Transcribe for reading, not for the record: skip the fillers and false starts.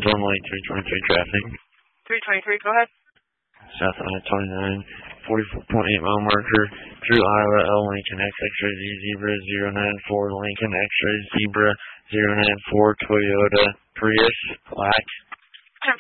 Lake 323 traffic. 323, go ahead. South I-29, 44.8 mile marker, through Iowa, L Lincoln X X-ray Z Zebra 094, Lincoln X-ray Zebra 094, Toyota Prius, black.